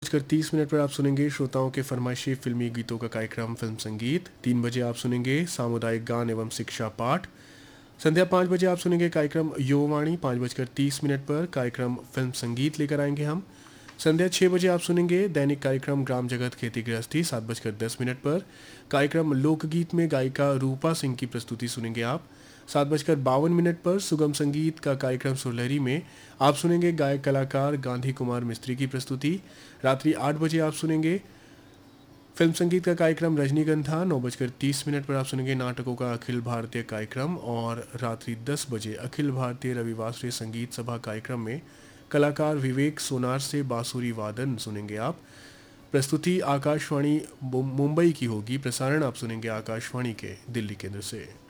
2:30 पर आप सुनेंगे श्रोताओं के फरमाइशी फिल्मी गीतों का कार्यक्रम फिल्म संगीत। 3 बजे आप सुनेंगे सामुदायिक गान एवं शिक्षा पाठ। संध्या 5 बजे आप सुनेंगे कार्यक्रम युववाणी। 5:30 पर कार्यक्रम फिल्म संगीत लेकर आएंगे हम। संध्या 6 बजे आप सुनेंगे दैनिक कार्यक्रम ग्राम जगत खेती गृहस्थी। 7:10 पर कार्यक्रम लोकगीत में गायिका रूपा सिंह की प्रस्तुति सुनेंगे आप। 7:52 पर सुगम संगीत का कार्यक्रम सुरलहरी में आप सुनेंगे गायक कलाकार गांधी कुमार मिस्त्री की प्रस्तुति। रात्रि 8 बजे आप सुनेंगे फिल्म संगीत का कार्यक्रम रजनीगंधा। 9:30 पर आप सुनेंगे नाटकों का अखिल भारतीय कार्यक्रम। और रात्रि 10 बजे अखिल भारतीय रविवासरीय संगीत सभा कार्यक्रम में कलाकार विवेक सोनार से बांसुरी वादन सुनेंगे आप। प्रस्तुति आकाशवाणी मुंबई की होगी। प्रसारण आप सुनेंगे आकाशवाणी के दिल्ली केंद्र से।